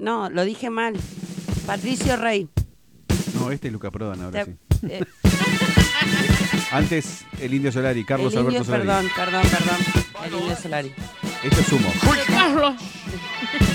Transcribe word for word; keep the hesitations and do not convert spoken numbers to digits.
No, lo dije mal. Patricio Rey. No, este es Luca Prodan, ahora Te- sí. eh, Antes el Indio Solari, Carlos el indio, Alberto Solari. perdón, perdón, perdón. El Indio Solari. Esto es Sumo. Carlos.